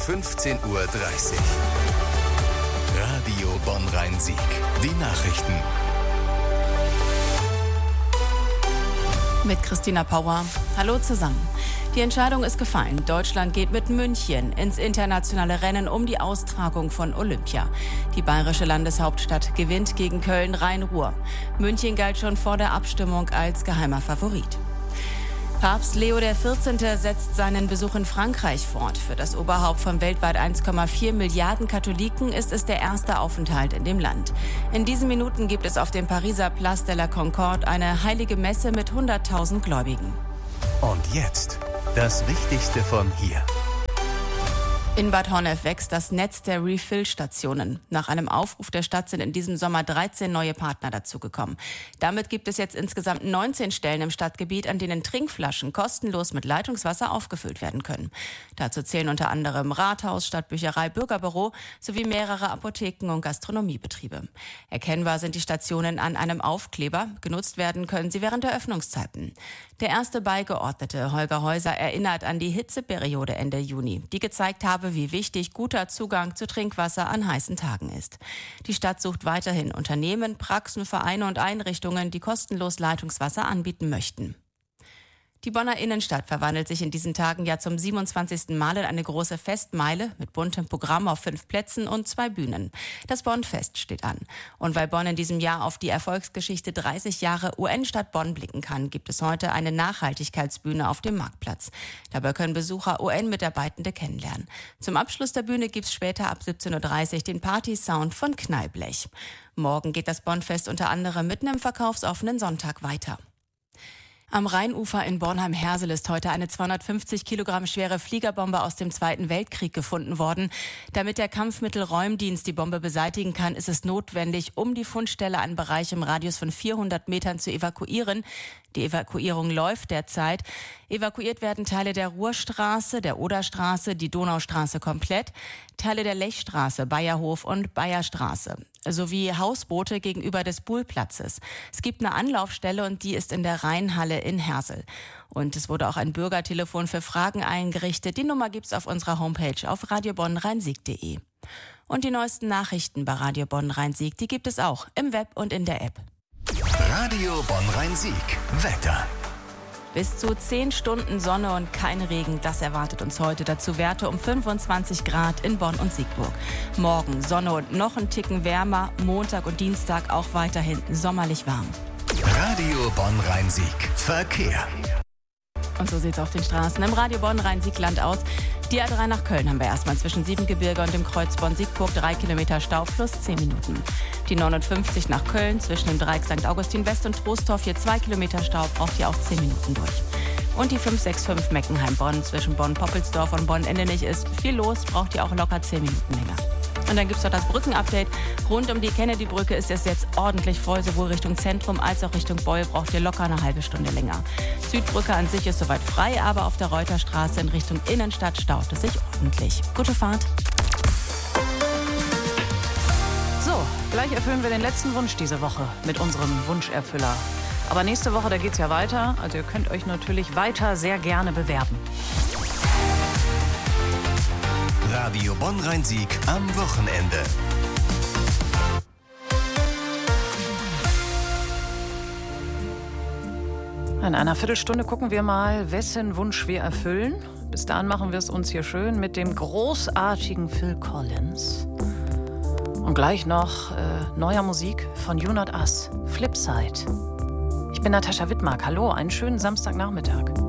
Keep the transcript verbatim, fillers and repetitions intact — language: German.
fünfzehn Uhr dreißig. Radio Bonn-Rhein-Sieg. Die Nachrichten. Mit Christina Pauer. Hallo zusammen. Die Entscheidung ist gefallen. Deutschland geht mit München ins internationale Rennen um die Austragung von Olympia. Die bayerische Landeshauptstadt gewinnt gegen Köln-Rhein-Ruhr. München galt schon vor der Abstimmung als geheimer Favorit. Papst Leo der vierzehnte setzt seinen Besuch in Frankreich fort. Für das Oberhaupt von weltweit eins Komma vier Milliarden Katholiken ist es der erste Aufenthalt in dem Land. In diesen Minuten gibt es auf dem Pariser Place de la Concorde eine heilige Messe mit hunderttausend Gläubigen. Und jetzt das Wichtigste von hier. In Bad Honnef wächst das Netz der Refill-Stationen. Nach einem Aufruf der Stadt sind in diesem Sommer dreizehn neue Partner dazugekommen. Damit gibt es jetzt insgesamt neunzehn Stellen im Stadtgebiet, an denen Trinkflaschen kostenlos mit Leitungswasser aufgefüllt werden können. Dazu zählen unter anderem Rathaus, Stadtbücherei, Bürgerbüro sowie mehrere Apotheken und Gastronomiebetriebe. Erkennbar sind die Stationen an einem Aufkleber. Genutzt werden können sie während der Öffnungszeiten. Der erste Beigeordnete, Holger Häuser, erinnert an die Hitzeperiode Ende Juni, die gezeigt habe, wie wichtig guter Zugang zu Trinkwasser an heißen Tagen ist. Die Stadt sucht weiterhin Unternehmen, Praxen, Vereine und Einrichtungen, die kostenlos Leitungswasser anbieten möchten. Die Bonner Innenstadt verwandelt sich in diesen Tagen ja zum siebenundzwanzigsten Mal in eine große Festmeile mit buntem Programm auf fünf Plätzen und zwei Bühnen. Das Bonn-Fest steht an. Und weil Bonn in diesem Jahr auf die Erfolgsgeschichte dreißig Jahre U N-Stadt Bonn blicken kann, gibt es heute eine Nachhaltigkeitsbühne auf dem Marktplatz. Dabei können Besucher U N-Mitarbeitende kennenlernen. Zum Abschluss der Bühne gibt es später ab siebzehn Uhr dreißig den Party-Sound von Knallblech. Morgen geht das Bonn-Fest unter anderem mit einem verkaufsoffenen Sonntag weiter. Am Rheinufer in Bornheim-Hersel ist heute eine zweihundertfünfzig Kilogramm schwere Fliegerbombe aus dem Zweiten Weltkrieg gefunden worden. Damit der Kampfmittelräumdienst die Bombe beseitigen kann, ist es notwendig, um die Fundstelle einen Bereich im Radius von vierhundert Metern zu evakuieren. Die Evakuierung läuft derzeit. Evakuiert werden Teile der Ruhrstraße, der Oderstraße, die Donaustraße komplett, Teile der Lechstraße, Bayerhof und Bayerstraße, sowie Hausboote gegenüber des Buhlplatzes. Es gibt eine Anlaufstelle und die ist in der Rheinhalle in Hersel. Und es wurde auch ein Bürgertelefon für Fragen eingerichtet. Die Nummer gibt's auf unserer Homepage auf radio bonn rhein sieg punkt de. Und die neuesten Nachrichten bei Radio Bonn-Rhein-Sieg, die gibt es auch im Web und in der App. Radio Bonn-Rhein-Sieg. Wetter. Bis zu zehn Stunden Sonne und kein Regen, das erwartet uns heute. Dazu Werte um fünfundzwanzig Grad in Bonn und Siegburg. Morgen Sonne und noch ein Ticken wärmer. Montag und Dienstag auch weiterhin sommerlich warm. Radio Bonn-Rhein-Sieg. Verkehr. Und so sieht es auf den Straßen im Radio Bonn-Rhein-Sieg-Land aus. Die A drei nach Köln haben wir erstmal zwischen Siebengebirge und dem Kreuz Bonn-Siegburg drei Kilometer Stau plus zehn Minuten. Die neunundfünfzig nach Köln zwischen dem Dreieck Sankt Augustin West und Troisdorf hier zwei Kilometer Stau, braucht ihr auch zehn Minuten durch. Und die fünf sechs fünf Meckenheim-Bonn zwischen Bonn-Poppelsdorf und Bonn-Endenich ist viel los, braucht ihr auch locker zehn Minuten länger. Und dann gibt es noch das Brückenupdate. Rund um die Kennedy-Brücke ist es jetzt ordentlich voll, sowohl Richtung Zentrum als auch Richtung Beul braucht ihr locker eine halbe Stunde länger. Südbrücke an sich ist soweit frei, aber auf der Reuterstraße in Richtung Innenstadt staut es sich ordentlich. Gute Fahrt. So, gleich erfüllen wir den letzten Wunsch diese Woche mit unserem Wunscherfüller. Aber nächste Woche, da geht's ja weiter. Also ihr könnt euch natürlich weiter sehr gerne bewerben. Radio Bonn-Rhein-Sieg am Wochenende. In einer Viertelstunde gucken wir mal, wessen Wunsch wir erfüllen. Bis dahin machen wir es uns hier schön mit dem großartigen Phil Collins. Und gleich noch äh, neuer Musik von You Not Us, Flipside. Ich bin Natascha Wittmark. Hallo, einen schönen Samstagnachmittag.